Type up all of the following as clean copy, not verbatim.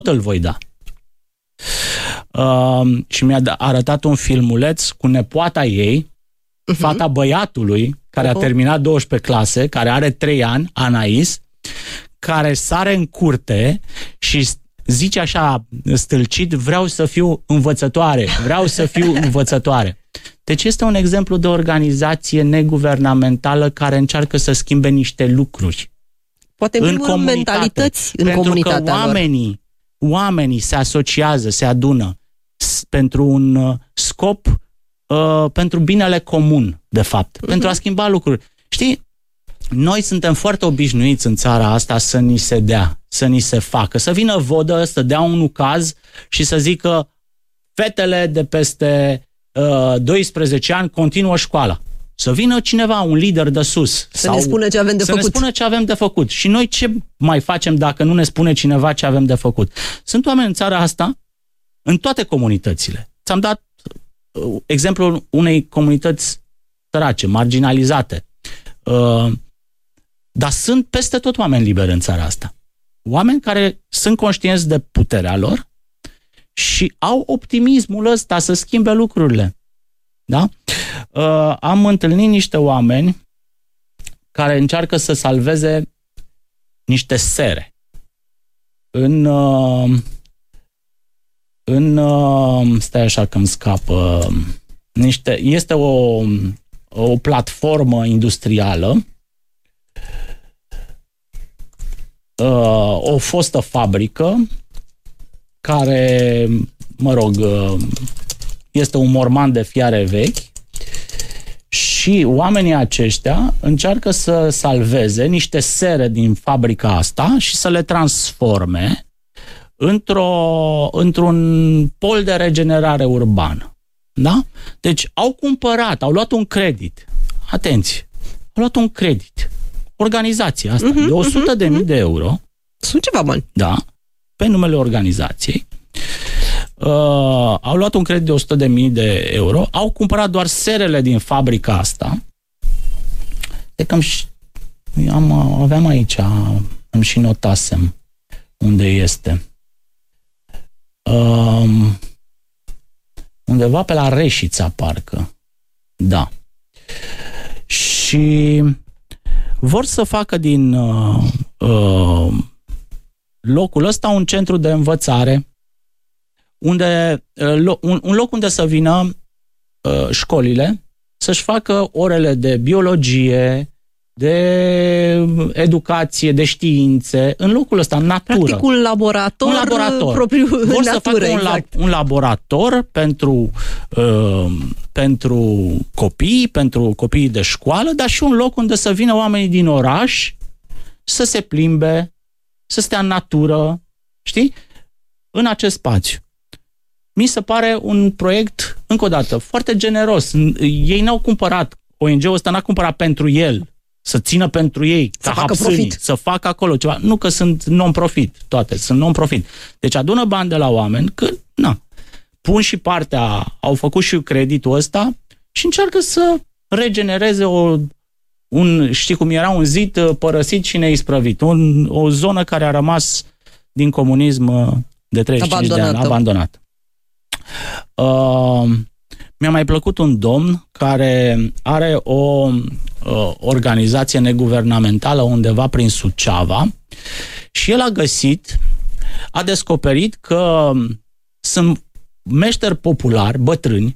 îl voi da. Și mi-a arătat un filmuleț cu nepoata ei, fata băiatului, care a terminat 12 clase, care are 3 ani, Anais, care sare în curte și zice așa stâlcit, vreau să fiu învățătoare, vreau să fiu învățătoare. Deci este un exemplu de organizație neguvernamentală care încearcă să schimbe niște lucruri. Poate în primul rând mentalități în comunitatea lor. Oamenii se asociază, se adună pentru un scop, pentru binele comun, de fapt, pentru a schimba lucruri. Știi, noi suntem foarte obișnuiți în țara asta să ni se dea, să ni se facă, să vină vodă, să dea un ucaz și să zică fetele de peste 12 ani continuă școala. Să vină cineva, un lider de sus. Să ne spună ce avem de făcut. Să ne spună ce avem de făcut. Și noi ce mai facem dacă nu ne spune cineva ce avem de făcut? Sunt oameni în țara asta, în toate comunitățile. Ți-am dat exemplul unei comunități sărace, marginalizate. Dar sunt peste tot oameni liberi în țara asta. Oameni care sunt conștienți de puterea lor și au optimismul ăsta să schimbe lucrurile. Da? Am întâlnit niște oameni care încearcă să salveze niște sere stai așa că îmi scapă este o platformă industrială, o fostă fabrică care, mă rog, este un morman de fiare vechi și oamenii aceștia încearcă să salveze niște sere din fabrica asta și să le transforme într-un pol de regenerare urbană. Da? Deci au cumpărat, au luat un credit. Atenție! Au luat un credit. Organizația asta de 100.000 de euro. Sunt ceva bani. Da. Pe numele organizației. Au luat un credit de 100.000 de euro, au cumpărat doar serele din fabrica asta. De că aveam aici, îmi și notasem unde este. Undeva pe la Reșița, parcă. Da. Și vor să facă din locul ăsta un centru de învățare, un loc unde să vină școlile să-și facă orele de biologie, de educație, de științe, în locul ăsta, în natură. Practic un laborator propriu în Vor natură. să facă un laborator pentru copiii de școală, dar și un loc unde să vină oamenii din oraș să se plimbe, să stea în natură, știi? În acest spațiu. Mi se pare un proiect, încă o dată, foarte generos. Ei n-au cumpărat, ONG-ul ăsta n-a cumpărat pentru el, să țină pentru ei, să facă profit. Să facă acolo ceva. Nu că sunt non-profit, toate sunt non-profit. Deci adună bani de la oameni, că, pun și partea, au făcut și creditul ăsta și încearcă să regenereze știi cum era, un zid părăsit și neisprăvit. O zonă care a rămas din comunism de 35 de ani, abandonată. Mi-a mai plăcut un domn care are o organizație neguvernamentală undeva prin Suceava și el a descoperit că sunt meșteri populari, bătrâni,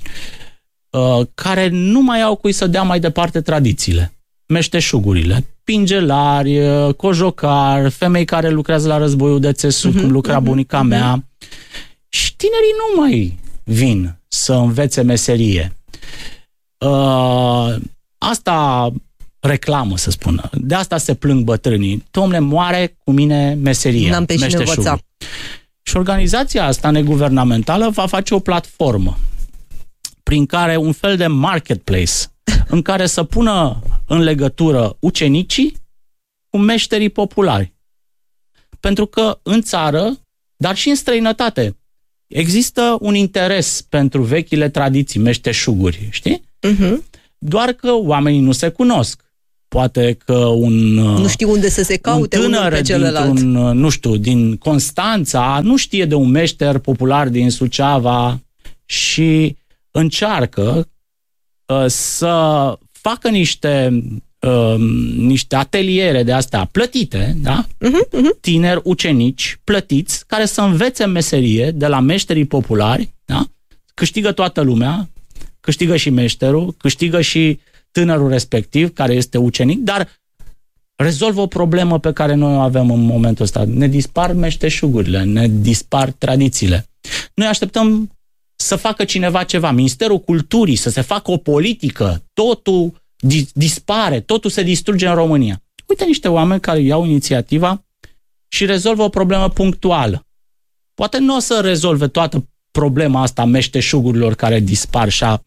care nu mai au cui să dea mai departe tradițiile, meșteșugurile, pingelari, cojocari, femei care lucrează la războiul de țesut, cum lucra bunica mea. Și tinerii nu mai vin să învețe meserie. Asta reclamă, să spună. De asta se plâng bătrânii. Dom'le, moare cu mine meseria. N-am pe cine învăța. Și organizația asta neguvernamentală va face o platformă prin care un fel de marketplace în care să pună în legătură ucenicii cu meșterii populari. Pentru că în țară, dar și în străinătate, există un interes pentru vechile tradiții, meșteșuguri, știi? Doar că oamenii nu se cunosc. poate că nu știu unde să se caute un tânăr pe celălalt. din Constanța nu știe de un meșter popular din Suceava și încearcă să facă niște ateliere de astea plătite, da? Tineri, ucenici plătiți, care să învețe meserie de la meșterii populari, da? Câștigă toată lumea, câștigă și meșterul, câștigă și tânărul respectiv, care este ucenic, dar rezolvă o problemă pe care noi o avem în momentul ăsta. Ne dispar meșteșugurile, ne dispar tradițiile. Noi așteptăm să facă cineva ceva, Ministerul Culturii, să se facă o politică, totul dispare, totul se distruge în România. Uite niște oameni care iau inițiativa și rezolvă o problemă punctuală. Poate nu o să rezolve toată problema asta a meșteșugurilor care dispar și a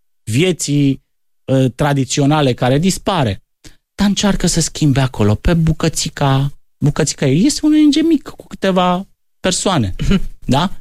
vieții tradiționale care dispare, dar încearcă să schimbe acolo, pe bucățica ei. Este un ONG mic cu câteva persoane, da?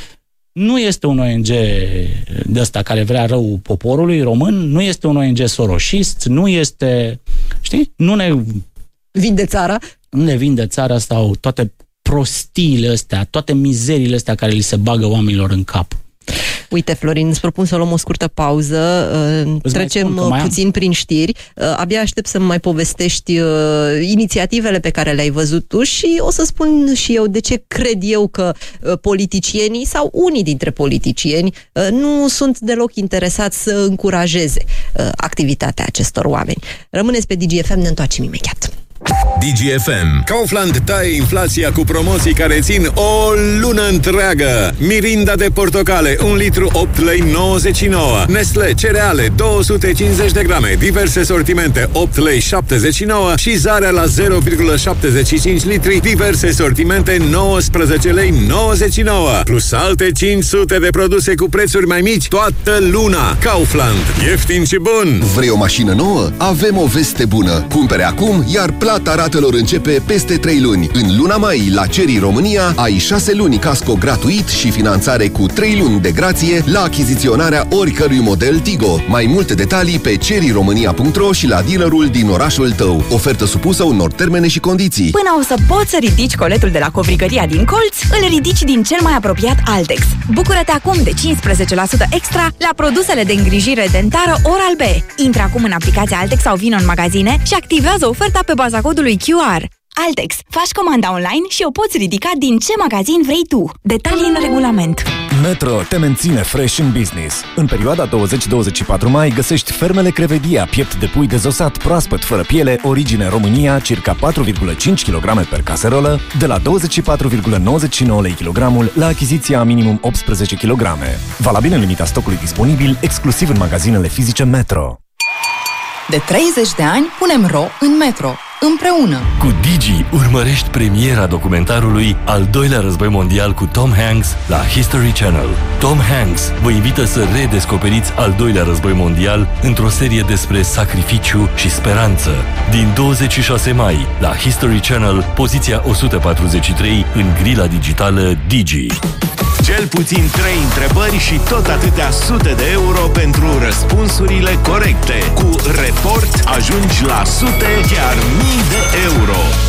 Nu este un ONG de ăsta care vrea rău poporului român, nu este un ONG soroșist, nu este, știi? Nu ne vinde țara. Nu ne vinde țara sau toate prostiile astea, toate mizeriile astea care li se bagă oamenilor în cap. Uite, Florin, îți propun să luăm o scurtă pauză, trecem puțin prin știri, abia aștept să-mi mai povestești inițiativele pe care le-ai văzut tu și o să spun și eu de ce cred eu că politicienii sau unii dintre politicieni nu sunt deloc interesați să încurajeze activitatea acestor oameni. Rămâneți pe DGFM, ne întoarcem imediat. DGFM. Kaufland taie inflația cu promoții care țin o lună întreagă. Mirinda de portocale 1 litru 8 lei 99. Nestle cereale 250 de grame, diverse sortimente 8 lei 79 și Zarea la 0,75 litri, diverse sortimente 19 lei 99. Plus alte 500 de produse cu prețuri mai mici toată luna. Kaufland. Ieftin și bun. Vrei o mașină nouă? Avem o veste bună. Cumpere acum, iar plata ratelor începe peste 3 luni. În luna mai, la Chery România, ai 6 luni casco gratuit și finanțare cu 3 luni de grație la achiziționarea oricărui model Tigo. Mai multe detalii pe cheryromania.ro și la dealerul din orașul tău. Ofertă supusă unor termene și condiții. Până o să poți să ridici coletul de la covrigăria din colț, îl ridici din cel mai apropiat Altex. Bucură-te acum de 15% extra la produsele de îngrijire dentară Oral-B. Intră acum în aplicația Altex sau vină în magazine și activează oferta pe baza codului QR. Altex. Faci comanda online și o poți ridica din ce magazin vrei tu. Detalii în regulament. Metro te menține fresh în business. În perioada 20-24 mai găsești fermele Crevedia, piept de pui dezosat proaspăt fără piele, origine România, circa 4,5 kg per caserolă, de la 24,99 lei kilogramul la achiziția minimum 18 kg. Valabil în limita stocului disponibil, exclusiv în magazinele fizice Metro. De 30 de ani punem ro în Metro. Împreună. Cu Digi urmărești premiera documentarului Al doilea război mondial cu Tom Hanks la History Channel. Tom Hanks vă invită să redescoperiți al doilea război mondial într-o serie despre sacrificiu și speranță. Din 26 mai la History Channel, poziția 143 în grila digitală Digi. Cel puțin 3 întrebări și tot atâtea sute de euro pentru răspunsurile corecte. Cu Report ajungi la sute, chiar mii de euro.